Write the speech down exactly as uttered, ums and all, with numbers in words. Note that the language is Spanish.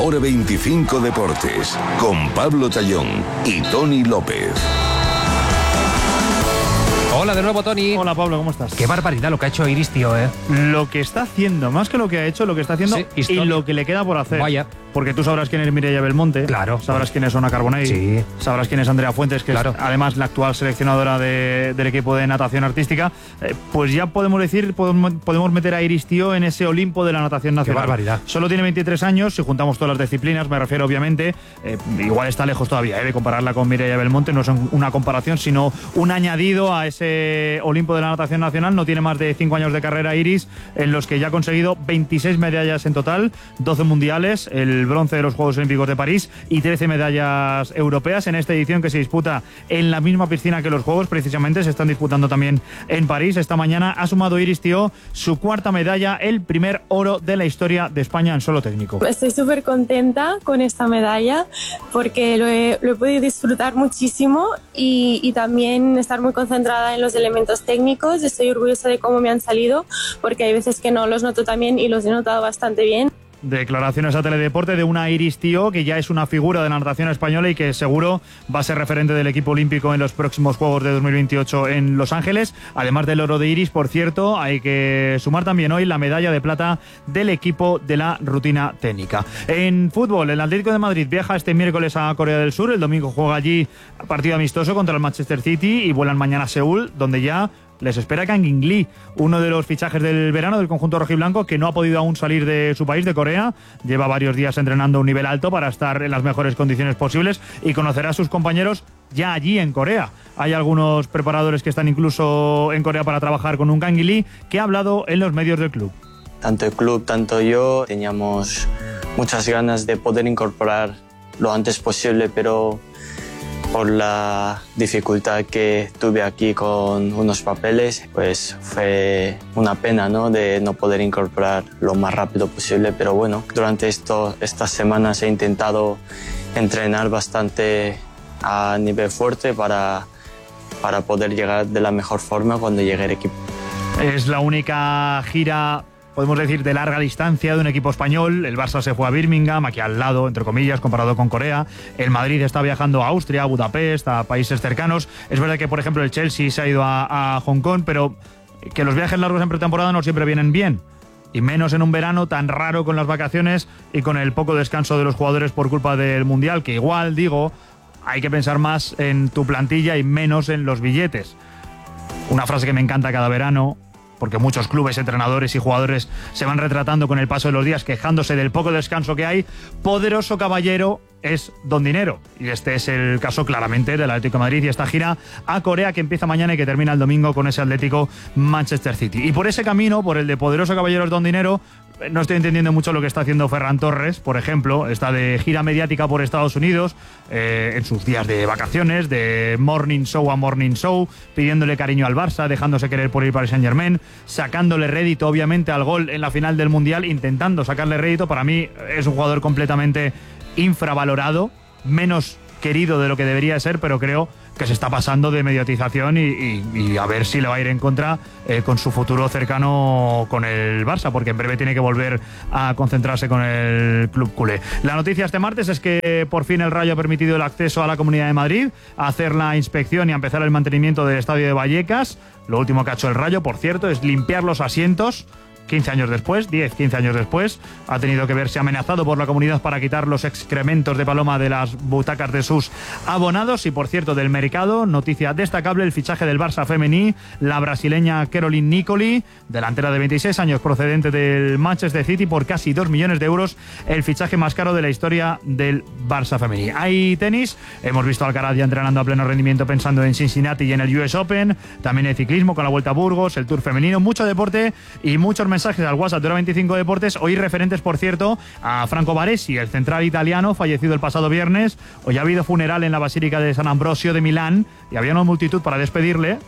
Ahora veinticinco Deportes, con Pablo Tallón y Tony López. Hola de nuevo, Tony. Hola, Pablo, ¿cómo estás? Qué barbaridad lo que ha hecho Iris, tío, ¿eh? Lo que está haciendo, más que lo que ha hecho, lo que está haciendo Sí, y historia. lo que le queda por hacer. Vaya. Porque tú sabrás quién es Mireia Belmonte. Claro. Sabrás quién es Ona Carbonell. Sí. Sabrás quién es Andrea Fuentes, que Claro. es además la actual seleccionadora de, del equipo de natación artística. Eh, pues ya podemos decir, podemos, podemos meter a Iris, tío, en ese Olimpo de la natación nacional. Qué barbaridad. Solo tiene veintitrés años, si juntamos todas las disciplinas, me refiero obviamente. Eh, igual está lejos todavía, eh, de compararla con Mireia Belmonte. No es una comparación, sino un añadido a ese Olimpo de la natación nacional. No tiene más de cinco años de carrera Iris, en los que ya ha conseguido veintiséis medallas en total, doce mundiales, el bronce de los Juegos Olímpicos de París y trece medallas europeas en esta edición que se disputa en la misma piscina que los Juegos. Precisamente se están disputando también en París. Esta mañana ha sumado Iris, tío, su cuarta medalla, el primer oro de la historia de España en solo técnico. Estoy súper contenta con esta medalla porque lo he, lo he podido disfrutar muchísimo y, y también estar muy concentrada en los elementos técnicos. Estoy orgullosa de cómo me han salido porque hay veces que no los noto tan bien y los he notado bastante bien. Declaraciones a Teledeporte de una Iris, tío, que ya es una figura de la natación española y que seguro va a ser referente del equipo olímpico en los próximos Juegos de dos mil veintiocho en Los Ángeles. Además del oro de Iris, por cierto, hay que sumar también hoy la medalla de plata del equipo de la rutina técnica. En fútbol, el Atlético de Madrid viaja este miércoles a Corea del Sur. El domingo juega allí partido amistoso contra el Manchester City y vuelan mañana a Seúl, donde ya les espera Kang In-lee, uno de los fichajes del verano del conjunto rojiblanco, que no ha podido aún salir de su país, de Corea. Lleva varios días entrenando a un nivel alto para estar en las mejores condiciones posibles y conocerá a sus compañeros ya allí en Corea. Hay algunos preparadores que están incluso en Corea para trabajar con un Kang In-lee, que ha hablado en los medios del club. Tanto el club, tanto yo, teníamos muchas ganas de poder incorporar lo antes posible, pero por la dificultad que tuve aquí con unos papeles, pues fue una pena, ¿no?, de no poder incorporar lo más rápido posible. Pero bueno, durante esto, estas semanas he intentado entrenar bastante a nivel fuerte para, para poder llegar de la mejor forma cuando llegue el equipo. Es la única gira, podemos decir, de larga distancia de un equipo español. El Barça se fue a Birmingham, aquí al lado, entre comillas, comparado con Corea. El Madrid está viajando a Austria, a Budapest, a países cercanos. Es verdad que, por ejemplo, el Chelsea se ha ido a, a Hong Kong, pero que los viajes largos en pretemporada no siempre vienen bien. Y menos en un verano tan raro con las vacaciones y con el poco descanso de los jugadores por culpa del Mundial, que igual, digo, hay que pensar más en tu plantilla y menos en los billetes. Una frase que me encanta cada verano, porque muchos clubes, entrenadores y jugadores se van retratando con el paso de los días, quejándose del poco descanso que hay. Poderoso caballero es don dinero. Y este es el caso claramente del Atlético de Madrid y esta gira a Corea que empieza mañana y que termina el domingo con ese Atlético Manchester City. Y por ese camino, por el de poderoso caballero es don dinero, no estoy entendiendo mucho lo que está haciendo Ferran Torres, por ejemplo. Está de gira mediática por Estados Unidos, eh, en sus días de vacaciones, de morning show a morning show, pidiéndole cariño al Barça, dejándose querer por ir para el Saint-Germain, sacándole rédito, obviamente, al gol en la final del Mundial, intentando sacarle rédito. Para mí es un jugador completamente infravalorado, menos querido de lo que debería ser, pero creo que se está pasando de mediatización y, y, y a ver si le va a ir en contra eh, con su futuro cercano con el Barça, porque en breve tiene que volver a concentrarse con el club culé. La noticia este martes es que por fin el Rayo ha permitido el acceso a la Comunidad de Madrid, a hacer la inspección y a empezar el mantenimiento del estadio de Vallecas. Lo último que ha hecho el Rayo, por cierto, es limpiar los asientos. quince años después, diez, quince años después, ha tenido que verse amenazado por la comunidad para quitar los excrementos de paloma de las butacas de sus abonados. Y por cierto, del mercado, noticia destacable, el fichaje del Barça femení, la brasileña Caroline Nicoli, delantera de veintiséis años procedente del Manchester City, por casi dos millones de euros, el fichaje más caro de la historia del Barça femení. Hay tenis, hemos visto a Alcaraz ya entrenando a pleno rendimiento pensando en Cincinnati y en el U S Open, también el ciclismo con la Vuelta a Burgos, el Tour femenino, mucho deporte y muchos mensajes al WhatsApp de Hora veinticinco Deportes. Hoy referentes, por cierto, a Franco Baresi, el central italiano, fallecido el pasado viernes. Hoy ha habido funeral en la Basílica de San Ambrosio de Milán y había una multitud para despedirle.